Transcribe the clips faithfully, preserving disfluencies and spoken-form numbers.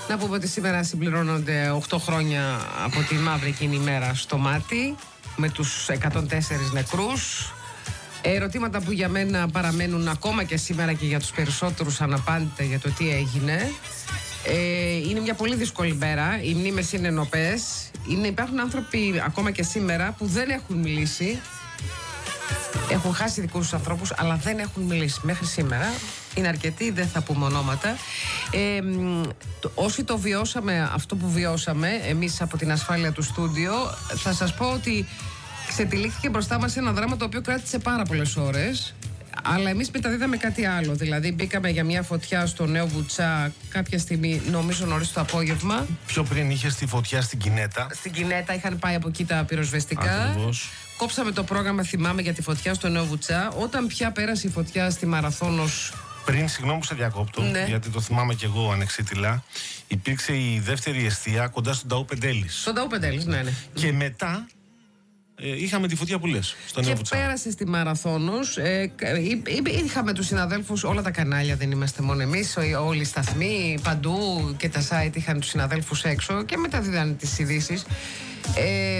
Να πούμε ότι σήμερα συμπληρώνονται οκτώ χρόνια από τη μαύρη εκείνη ημέρα στο Μάτι, με τους εκατόν τέσσερις νεκρούς. Ερωτήματα που για μένα παραμένουν ακόμα και σήμερα και για τους περισσότερους αναπάντητα για το τι έγινε. Ε, είναι μια πολύ δύσκολη μέρα. Οι μνήμες είναι νοπές. Είναι, υπάρχουν άνθρωποι ακόμα και σήμερα που δεν έχουν μιλήσει. Έχουν χάσει δικούς τους ανθρώπους, αλλά δεν έχουν μιλήσει μέχρι σήμερα. Είναι αρκετοί, δεν θα πούμε ονόματα. Ε, το, όσοι το βιώσαμε, αυτό που βιώσαμε εμείς από την ασφάλεια του στούντιο, θα σας πω ότι ξετυλίχθηκε μπροστά μας ένα δράμα το οποίο κράτησε πάρα πολλές ώρες. Αλλά εμείς μεταδίδαμε κάτι άλλο. Δηλαδή, μπήκαμε για μια φωτιά στο Νέο Βουτσά κάποια στιγμή, νομίζω νωρίς το απόγευμα. Πιο πριν είχε τη φωτιά στην Κινέτα. Στην Κινέτα είχαν πάει από εκεί τα πυροσβεστικά. Ακριβώς. Κόψαμε το πρόγραμμα, θυμάμαι, για τη φωτιά στο Νέο Βουτσά. Όταν πια πέρασε η φωτιά στη Μαραθώνος. Πριν, συγγνώμη που σε διακόπτω, Ναι. γιατί το θυμάμαι κι εγώ ανεξίτηλα, υπήρξε η δεύτερη εστία κοντά στον Ταού Πεντέλης. Στον Ταού Πεντέλης, ναι, ναι. Και μετά ε, είχαμε τη φωτιά που λες, στο Νέο Και Βουτσά. πέρασε στη Μαραθώνος. Ε, είχαμε τους συναδέλφους, όλα τα κανάλια, δεν είμαστε μόνο εμείς, όλοι οι σταθμοί, παντού και τα site είχαν τους συναδέλφους έξω και μεταδίδανε τις ειδήσεις. Ε,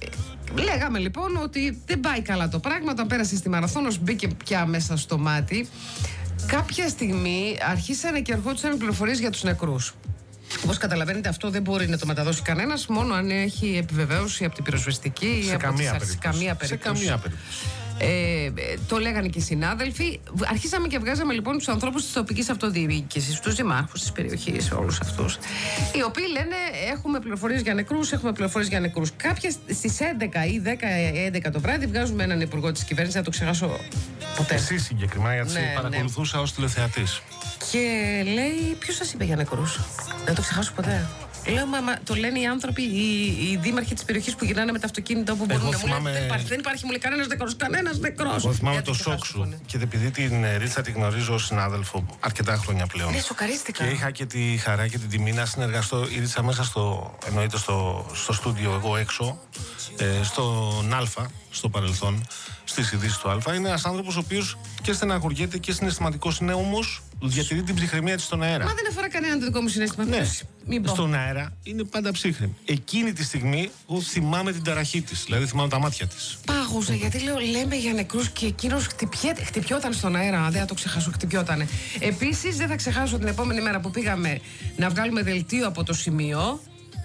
λέγαμε λοιπόν ότι δεν πάει καλά το πράγμα. Όταν πέρασε στη Μαραθώνος, μπήκε πια μέσα στο Μάτι. Κάποια στιγμή αρχίσανε και ερχόντουσαν οι πληροφορίες για τους νεκρούς. Όπως καταλαβαίνετε, αυτό δεν μπορεί να το μεταδώσει κανένας, μόνο αν έχει επιβεβαίωση από την πυροσβεστική ή από καμία τις αρχές. Καμία περίπτωση. Σε καμία περίπτωση. Ε, το λέγανε και οι συνάδελφοι. Αρχίσαμε και βγάζαμε λοιπόν τους ανθρώπους της τοπικής αυτοδιοίκησης, τους δημάρχους της περιοχής, όλους αυτούς, οι οποίοι λένε έχουμε πληροφορίες για νεκρούς, έχουμε πληροφορίες για νεκρούς. Κάποια στις έντεκα ή δέκα έντεκα το βράδυ βγάζουμε έναν υπουργό της κυβέρνησης, δεν το ξεχάσω ποτέ. Εσύ συγκεκριμένα, γιατί Ναι, παρακολουθούσα ναι. ως τηλεθεατής. Και λέει, ποιος σας είπε για νεκρούς? Δεν το ξεχάσω ποτέ. Λέω, μα, μα το λένε οι άνθρωποι, οι, οι δήμαρχοι της περιοχής που γυρνάνε με τα αυτοκίνητα όπου μπορούν να θυμάμαι... μου λένε, δεν υπάρχει, δεν υπάρχει, μου λέει κανένας νεκρός, κανένας νεκρός. Εγώ θυμάμαι Γιατί το το σοκ χάσω, σου. ναι. Και επειδή την ε, Ρίτσα τη γνωρίζω ως συνάδελφο αρκετά χρόνια πλέον. Ναι, σοκαρίστηκα. Και είχα και τη χαρά και την τιμή να συνεργαστώ. Η Ρίτσα μέσα στο, εννοείται στο, στο στούντιο, εγώ έξω, ε, στον Α, στο παρελθόν, στις ειδήσεις του Α. Είναι ένας άνθρωπος ο οποίος και στεναχωριέται και συναισθηματικός, είναι όμως διατηρεί την ψυχραιμία της στον αέρα. Μα δεν αφορά κανέναν το δικό μου συνέστημα. Ναι, Μην πω. στον αέρα είναι πάντα ψύχρεμη. Εκείνη τη στιγμή εγώ θυμάμαι την ταραχή της, δηλαδή θυμάμαι τα μάτια της. Πάγωσα, γιατί λέω, λέμε για νεκρούς και εκείνος χτυπιέται, χτυπιόταν στον αέρα. Δεν θα το ξεχάσω, χτυπιότανε. Επίσης, δεν θα ξεχάσω την επόμενη μέρα που πήγαμε να βγάλουμε δελτίο από το σημείο.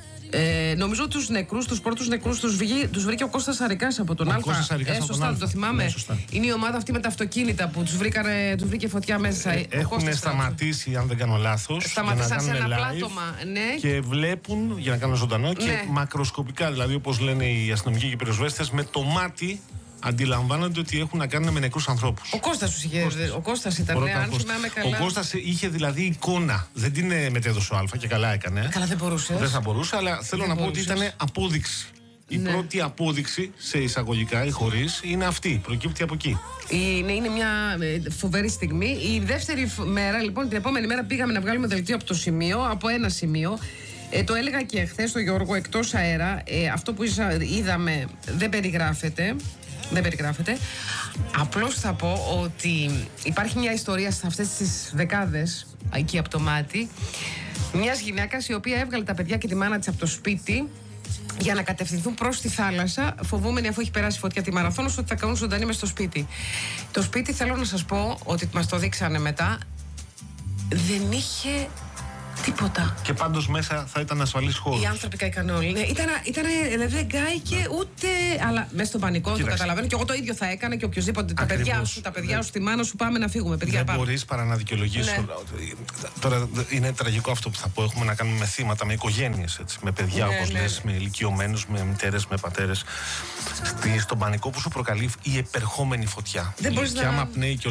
Ε, νομίζω τους νεκρούς, τους πρώτους νεκρούς τους, βγή, τους βρήκε ο Κώστας Αρικάς από τον Ο Α. Κώστας Αρικάς ε, από τον σωστά, Α. το θυμάμαι. Ναι, σωστά. Είναι η ομάδα αυτή με τα αυτοκίνητα που τους, βρήκανε, τους βρήκε φωτιά μέσα. Ε, έχουν σταματήσει, αν δεν κάνω λάθος, Σταματήσαν σε ένα live πλάτωμα, ναι. Και βλέπουν, για να κάνουν ζωντανό, Ναι. και μακροσκοπικά, δηλαδή όπως λένε οι αστυνομικοί και οι πυροσβέστες, με το μάτι αντιλαμβάνονται ότι έχουν να κάνουν με νεκρούς ανθρώπους. Ο Κώστας τους είχε. Ο Κώστας ήταν, ναι, αν θυμάμαι καλά. Ο Κώστας είχε δηλαδή εικόνα. Δεν την ε, μετέδωσε ο Α και καλά έκανε. Καλά, δεν μπορούσε. Δεν θα μπορούσε, αλλά θέλω Δεν να πω ότι μπορούσες. ήταν απόδειξη. Η Ναι. πρώτη απόδειξη, σε εισαγωγικά ή χωρίς, είναι αυτή. Προκύπτει από εκεί. Είναι, είναι μια ε, φοβερή στιγμή. Η δεύτερη φ- μέρα, λοιπόν, την επόμενη μέρα πήγαμε να βγάλουμε δελτίο από το σημείο, από ένα σημείο. Ε, το έλεγα και χθες στο Γιώργο, εκτός αέρα. Ε, αυτό που ίσα- είδαμε δεν περιγράφεται. Δεν περιγράφεται. Απλώς θα πω ότι υπάρχει μια ιστορία σε αυτές τις δεκάδες, εκεί από το Μάτι, μιας γυναίκας η οποία έβγαλε τα παιδιά και τη μάνα της από το σπίτι για να κατευθυνθούν προς τη θάλασσα, φοβούμενοι, αφού έχει περάσει φωτιά τη Μαραθώνος, ότι θα κάνουν ζωντανή μες στο σπίτι. Το σπίτι, θέλω να σας πω ότι μας το δείξανε μετά, δεν είχε τίποτα. Και πάντως μέσα θα ήταν ασφαλής χώρος. Οι άνθρωποι καήκαν όλοι. Ναι, ήταν, ήταν, δηλαδή δεν κάηκε ούτε. Αλλά μέσα στον πανικό, το Κοίταξε. καταλαβαίνω. Και εγώ το ίδιο θα έκανα και οποιοδήποτε. Τα Ακριβώς. παιδιά σου, τα παιδιά σου, τη μάνα σου, πάμε να φύγουμε. Παιδιά, Δεν πάμε. μπορείς παρά να δικαιολογήσεις. Ναι. Τώρα είναι τραγικό αυτό που θα πω. Έχουμε να κάνουμε με θύματα, με οικογένειες, έτσι, με παιδιά, Ναι, όπως ναι. λες, με ηλικιωμένους, με μητέρες, με πατέρες. Στη, στον πανικό που σου προκαλεί η επερχόμενη φωτιά. Δεν μπορείς και να- άμα πνέει και